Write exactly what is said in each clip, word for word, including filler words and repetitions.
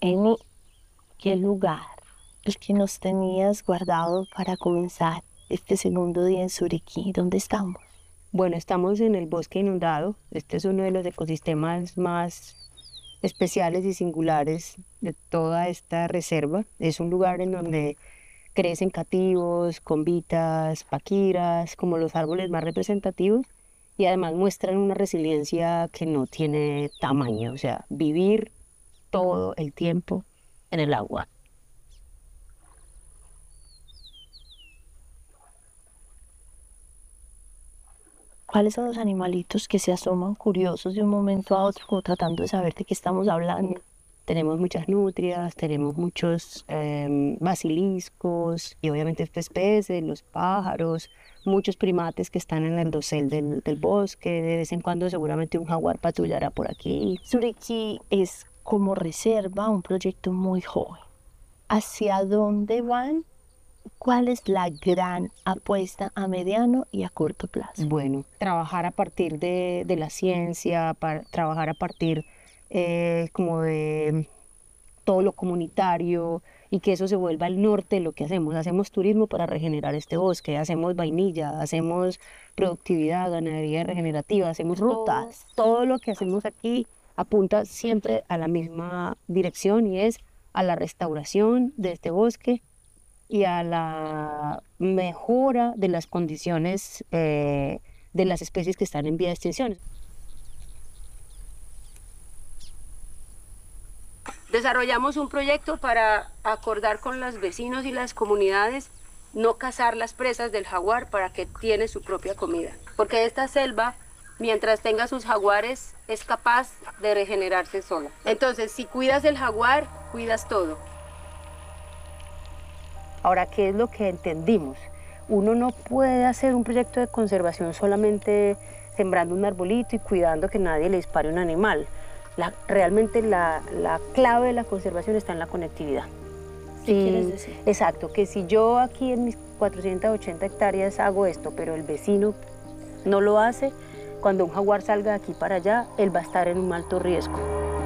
Emi, ¿qué lugar el que nos tenías guardado para comenzar este segundo día en Suriquí? ¿Dónde estamos? Bueno, estamos en el bosque inundado. Este es uno de los ecosistemas más especiales y singulares de toda esta reserva. Es un lugar en donde crecen cativos, convitas, paquiras, como los árboles más representativos, y además muestran una resiliencia que no tiene tamaño, o sea, vivir todo el tiempo en el agua. ¿Cuáles son los animalitos que se asoman curiosos de un momento a otro, como tratando de saber de qué estamos hablando? Tenemos muchas nutrias, tenemos muchos em, basiliscos y obviamente estos peces, los pájaros, muchos primates que están en el dosel del, del bosque. De vez en cuando seguramente un jaguar patrullará por aquí. Suriquí es como reserva un proyecto muy joven. ¿Hacia dónde van? ¿Cuál es la gran apuesta a mediano y a corto plazo? Bueno, trabajar a partir de, de la ciencia, para, trabajar a partir eh, como de todo lo comunitario y que eso se vuelva el norte de lo que hacemos. Hacemos turismo para regenerar este bosque, hacemos vainilla, hacemos productividad, ganadería regenerativa, hacemos rutas. Todo, todo lo que hacemos aquí apunta siempre a la misma dirección y es a la restauración de este bosque y a la mejora de las condiciones eh, de las especies que están en vía de extinción. Desarrollamos un proyecto para acordar con los vecinos y las comunidades no cazar las presas del jaguar para que tiene su propia comida. Porque esta selva, mientras tenga sus jaguares, es capaz de regenerarse sola. Entonces, si cuidas el jaguar, cuidas todo. Ahora, ¿qué es lo que entendimos? Uno no puede hacer un proyecto de conservación solamente sembrando un arbolito y cuidando que nadie le dispare un animal. La, realmente la, la clave de la conservación está en la conectividad. ¿Qué sí, quieres decir? Exacto, que si yo aquí en mis cuatrocientas ochenta hectáreas hago esto, pero el vecino no lo hace, cuando un jaguar salga de aquí para allá, él va a estar en un alto riesgo.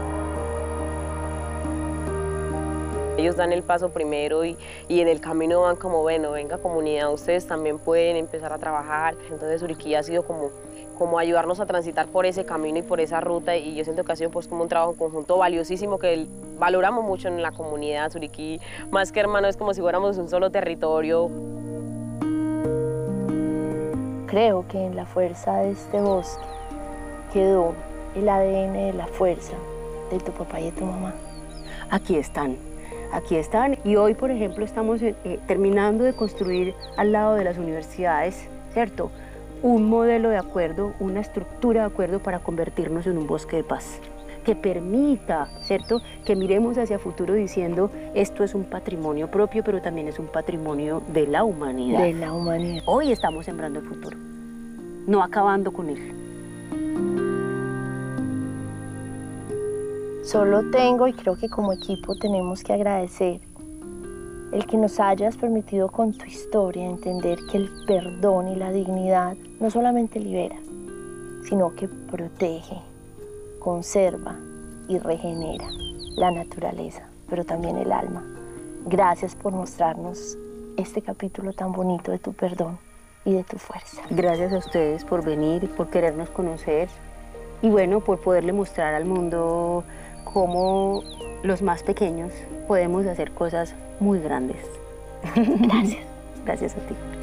Ellos dan el paso primero y, y en el camino van como, bueno, venga comunidad, ustedes también pueden empezar a trabajar. Entonces Suriquí ha sido como, como ayudarnos a transitar por ese camino y por esa ruta, y yo siento que ha sido pues como un trabajo en conjunto valiosísimo que valoramos mucho en la comunidad. Suriquí, más que hermano, es como si fuéramos un solo territorio. Creo que en la fuerza de este bosque quedó el A D N de la fuerza de tu papá y de tu mamá. Aquí están. Aquí están, y hoy, por ejemplo, estamos eh, terminando de construir al lado de las universidades, ¿cierto? Un modelo de acuerdo, una estructura de acuerdo para convertirnos en un bosque de paz, que permita, ¿cierto?, que miremos hacia futuro diciendo, esto es un patrimonio propio, pero también es un patrimonio de la humanidad. De la humanidad. Hoy estamos sembrando el futuro, no acabando con él. Solo tengo, y creo que como equipo tenemos que agradecer el que nos hayas permitido con tu historia entender que el perdón y la dignidad no solamente libera, sino que protege, conserva y regenera la naturaleza, pero también el alma. Gracias por mostrarnos este capítulo tan bonito de tu perdón y de tu fuerza. Gracias a ustedes por venir, por querernos conocer y bueno, por poderle mostrar al mundo cómo los más pequeños podemos hacer cosas muy grandes. Gracias. Gracias a ti.